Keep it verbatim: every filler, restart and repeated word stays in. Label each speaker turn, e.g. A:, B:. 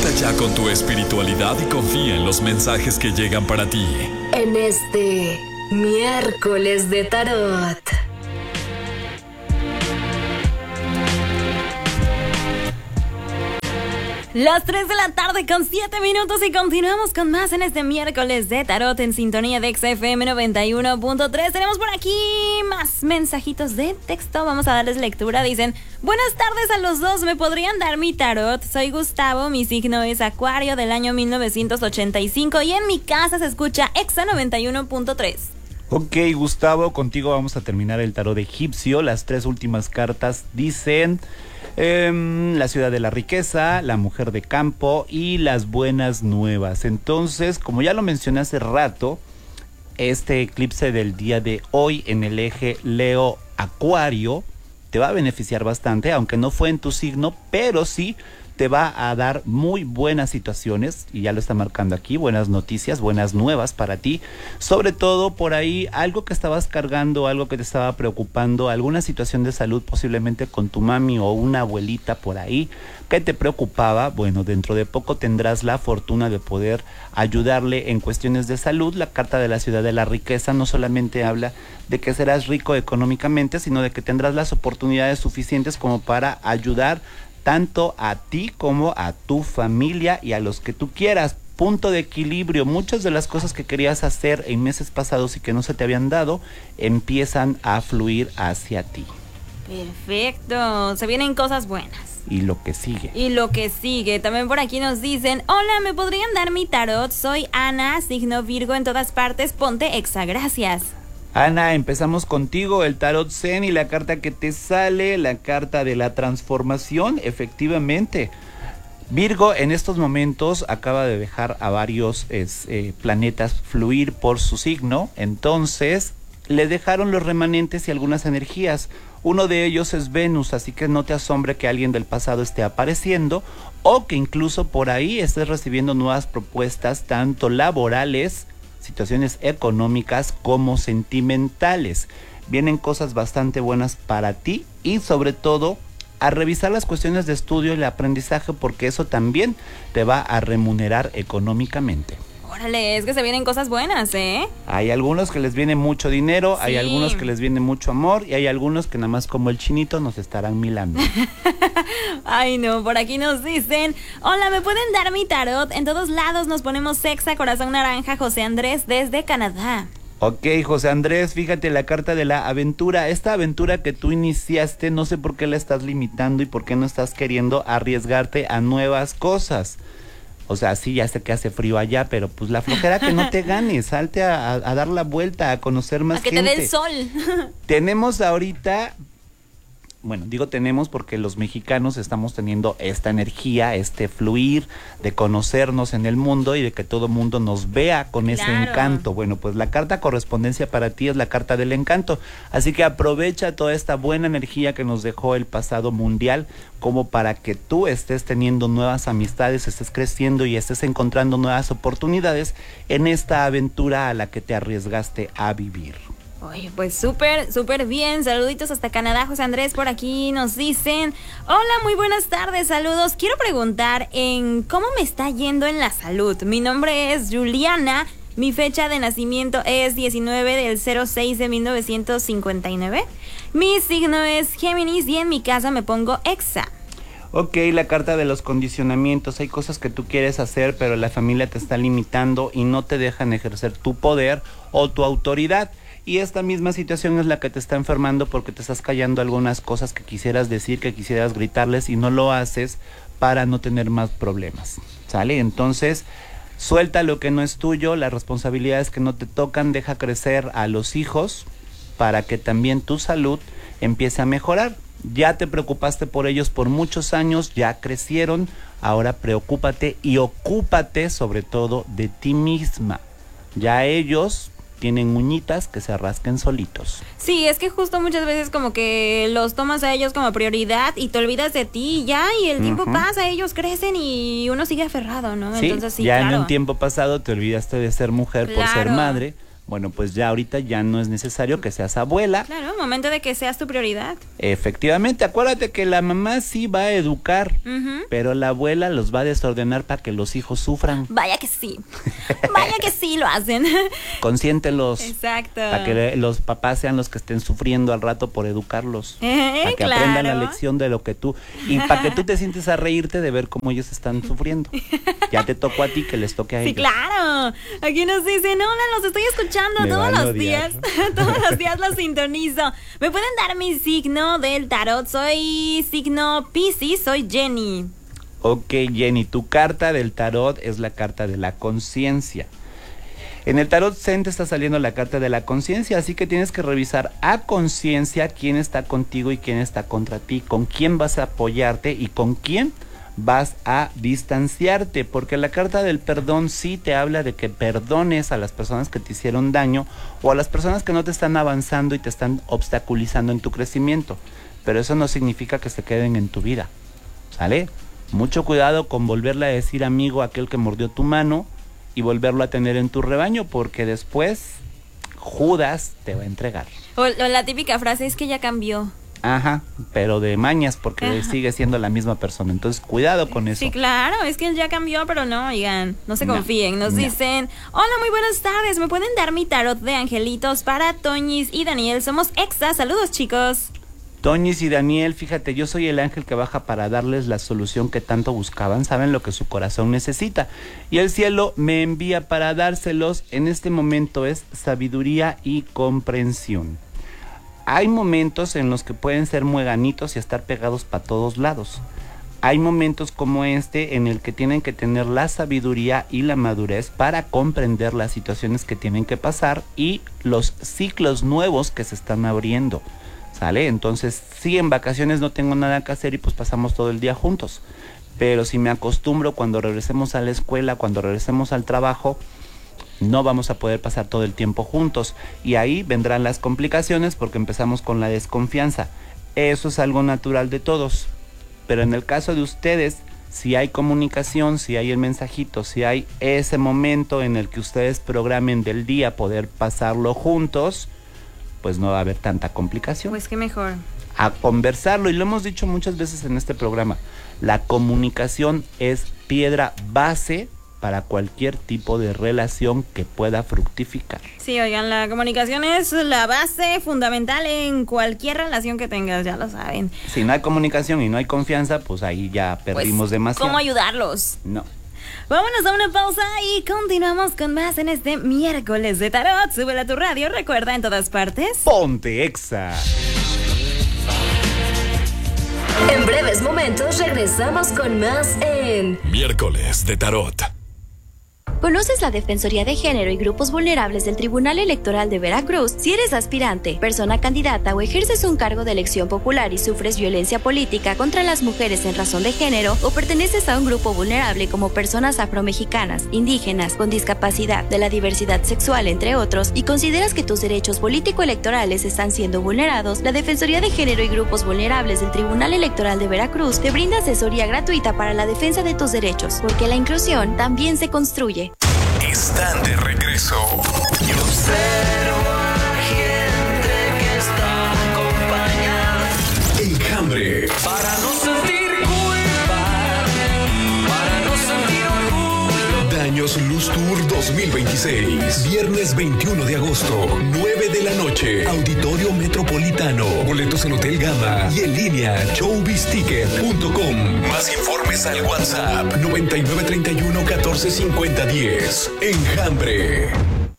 A: Conecta ya con tu espiritualidad y confía en los mensajes que llegan para ti.
B: En este miércoles de tarot.
C: Las tres de la tarde con siete minutos y continuamos con más en este miércoles de tarot en sintonía de X F M noventa y uno punto tres. Tenemos por aquí más mensajitos de texto, vamos a darles lectura. Dicen, buenas tardes a los dos, ¿me podrían dar mi tarot? Soy Gustavo, mi signo es Acuario del año mil novecientos ochenta y cinco y en mi casa se escucha Exa noventa y uno punto tres.
D: Ok, Gustavo, contigo vamos a terminar el tarot egipcio. Las tres últimas cartas dicen... Eh, la ciudad de la riqueza, la mujer de campo y las buenas nuevas. Entonces, como ya lo mencioné hace rato, este eclipse del día de hoy en el eje Leo Acuario te va a beneficiar bastante, aunque no fue en tu signo, pero sí te va a dar muy buenas situaciones, y ya lo está marcando aquí, buenas noticias, buenas nuevas para ti, sobre todo por ahí algo que estabas cargando, algo que te estaba preocupando, alguna situación de salud posiblemente con tu mami o una abuelita por ahí que te preocupaba. Bueno, dentro de poco tendrás la fortuna de poder ayudarle en cuestiones de salud. La carta de la ciudad de la riqueza no solamente habla de que serás rico económicamente, sino de que tendrás las oportunidades suficientes como para ayudar tanto a ti como a tu familia y a los que tú quieras. Punto de equilibrio. Muchas de las cosas que querías hacer en meses pasados y que no se te habían dado empiezan a fluir hacia ti.
C: Perfecto, se vienen cosas buenas.
D: Y lo que sigue.
C: Y lo que sigue. También por aquí nos dicen, hola, ¿me podrían dar mi tarot? Soy Ana, signo Virgo en todas partes, ponte Exa, gracias.
D: Ana, empezamos contigo, el tarot Zen, y la carta que te sale, la carta de la transformación. Efectivamente, Virgo en estos momentos acaba de dejar a varios es, eh, planetas fluir por su signo, entonces le dejaron los remanentes y algunas energías. Uno de ellos es Venus, así que no te asombre que alguien del pasado esté apareciendo o que incluso por ahí estés recibiendo nuevas propuestas, tanto laborales, situaciones económicas como sentimentales. Vienen cosas bastante buenas para ti y sobre todo a revisar las cuestiones de estudio y el aprendizaje, porque eso también te va a remunerar económicamente.
C: Órale, es que se vienen cosas buenas, ¿eh?
D: Hay algunos que les viene mucho dinero, sí. Hay algunos que les viene mucho amor y hay algunos que nada más como el chinito nos estarán milando.
C: Ay no, por aquí nos dicen, hola, ¿me pueden dar mi tarot? En todos lados nos ponemos Exa, corazón naranja, José Andrés desde Canadá.
D: Ok, José Andrés, fíjate la carta de la aventura. Esta aventura que tú iniciaste, no sé por qué la estás limitando y por qué no estás queriendo arriesgarte a nuevas cosas. O sea, sí, ya sé que hace frío allá, pero pues la flojera que no te gane, salte a, a, a dar la vuelta, a conocer más gente.
C: A que te dé el sol.
D: Tenemos ahorita, bueno, digo tenemos porque los mexicanos estamos teniendo esta energía, este fluir de conocernos en el mundo y de que todo mundo nos vea con claro. ese encanto. Bueno, pues la carta correspondencia para ti es la carta del encanto, así que aprovecha toda esta buena energía que nos dejó el pasado mundial como para que tú estés teniendo nuevas amistades, estés creciendo y estés encontrando nuevas oportunidades en esta aventura a la que te arriesgaste a vivir.
C: Oye, pues súper, súper bien. Saluditos hasta Canadá. José Andrés por aquí nos dicen, hola, muy buenas tardes, saludos. Quiero preguntar en cómo me está yendo en la salud. Mi nombre es Juliana, mi fecha de nacimiento es diecinueve del cero seis de mil novecientos cincuenta y nueve. Mi signo es Géminis y en mi casa me pongo Exa.
D: Ok, la carta de los condicionamientos. Hay cosas que tú quieres hacer, pero la familia te está limitando y no te dejan ejercer tu poder o tu autoridad. Y esta misma situación es la que te está enfermando porque te estás callando algunas cosas que quisieras decir, que quisieras gritarles y no lo haces para no tener más problemas, ¿sale? Entonces, suelta lo que no es tuyo, las responsabilidades que no te tocan, deja crecer a los hijos para que también tu salud empiece a mejorar. Ya te preocupaste por ellos por muchos años, ya crecieron, ahora preocúpate y ocúpate sobre todo de ti misma. Ya ellos tienen uñitas que se rasquen solitos.
C: Sí, es que justo muchas veces como que los tomas a ellos como prioridad y te olvidas de ti ya, y el tiempo uh-huh. pasa, ellos crecen y uno sigue aferrado, ¿no?
D: Sí,
C: entonces sí,
D: ya
C: claro.
D: en un tiempo pasado te olvidaste de ser mujer claro. por ser madre. Bueno, pues ya ahorita ya no es necesario que seas abuela.
C: Claro, momento de que seas tu prioridad.
D: Efectivamente, acuérdate que la mamá sí va a educar,
C: Uh-huh.
D: pero la abuela los va a desordenar para que los hijos sufran.
C: Vaya que sí. Vaya que sí lo hacen.
D: Consiéntelos.
C: Exacto.
D: Para que los papás sean los que estén sufriendo al rato por educarlos.
C: Eh,
D: para que
C: claro.
D: aprendan la lección de lo que tú... Y para que tú te sientes a reírte de ver cómo ellos están sufriendo. Ya te tocó a ti que les toque a
C: Sí,
D: ellos.
C: claro. Aquí nos dicen, hola, los estoy escuchando
D: Me
C: todos
D: van a
C: los
D: odiar.
C: días. Todos los días los sintonizo. ¿Me pueden dar mi signo del tarot? Soy signo Piscis, soy Jenny.
D: Ok, Jenny, tu carta del tarot es la carta de la conciencia. En el tarot Zen te está saliendo la carta de la conciencia, así que tienes que revisar a conciencia quién está contigo y quién está contra ti, con quién vas a apoyarte y con quién vas a distanciarte, porque la carta del perdón sí te habla de que perdones a las personas que te hicieron daño o a las personas que no te están avanzando y te están obstaculizando en tu crecimiento, pero eso no significa que se queden en tu vida, ¿sale? Mucho cuidado con volverle a decir amigo a aquel que mordió tu mano y volverlo a tener en tu rebaño, porque después Judas te va a entregar.
C: O, o la típica frase es que ya cambió.
D: Ajá, pero de mañas, porque
C: Ajá.
D: sigue siendo la misma persona. Entonces, cuidado con eso.
C: Sí, claro, es que él ya cambió, pero no, oigan, no se
D: No,
C: confíen. Nos
D: no.
C: dicen, hola, muy buenas tardes, ¿me pueden dar mi tarot de angelitos para Toñis y Daniel? Somos exas, saludos chicos.
D: Toñis y Daniel, fíjate, yo soy el ángel que baja para darles la solución que tanto buscaban, saben lo que su corazón necesita. Y el cielo me envía para dárselos, en este momento es sabiduría y comprensión. Hay momentos en los que pueden ser mueganitos y estar pegados para todos lados. Hay momentos como este en el que tienen que tener la sabiduría y la madurez para comprender las situaciones que tienen que pasar y los ciclos nuevos que se están abriendo, ¿sale? Entonces, sí, en vacaciones no tengo nada que hacer y pues pasamos todo el día juntos. Pero si me acostumbro cuando regresemos a la escuela, cuando regresemos al trabajo, no vamos a poder pasar todo el tiempo juntos y ahí vendrán las complicaciones porque empezamos con la desconfianza. Eso es algo natural de todos, pero en el caso de ustedes, si hay comunicación, si hay el mensajito, si hay ese momento en el que ustedes programen del día poder pasarlo juntos, pues no va a haber tanta complicación.
C: Pues qué mejor.
D: A conversarlo, y lo hemos dicho muchas veces en este programa, la comunicación es piedra base para cualquier tipo de relación que pueda fructificar.
C: Sí, oigan, la comunicación es la base fundamental en cualquier relación que tengas, ya lo saben.
D: Si no hay comunicación y no hay confianza, pues ahí ya perdimos
C: Pues,
D: demasiado.
C: ¿cómo ayudarlos?
D: No.
C: Vámonos a una pausa y continuamos con más en este miércoles de tarot. Súbela a tu radio, recuerda, en todas partes.
D: Ponte Exa.
B: En breves momentos regresamos con más en
A: Miércoles de Tarot.
E: ¿Conoces la Defensoría de Género y Grupos Vulnerables del Tribunal Electoral de Veracruz? Si eres aspirante, persona candidata o ejerces un cargo de elección popular y sufres violencia política contra las mujeres en razón de género o perteneces a un grupo vulnerable como personas afromexicanas, indígenas, con discapacidad, de la diversidad sexual, entre otros, y consideras que tus derechos político-electorales están siendo vulnerados, la Defensoría de Género y Grupos Vulnerables del Tribunal Electoral de Veracruz te brinda asesoría gratuita para la defensa de tus derechos, porque la inclusión también se construye.
F: Están de regreso. Y observo a gente que está acompañada. Enjambre. Para no sentir culpa, para no sentir orgullo. Daños Luz Tour dos mil veintiséis. Viernes veintiuno de agosto, nueve de la noche. Auditorio Metropolitano. Boletos en Hotel Gama y en línea showbiz ticket punto com. Más informes al WhatsApp noventa y nueve treinta y uno catorce cincuenta diez. Enjambre.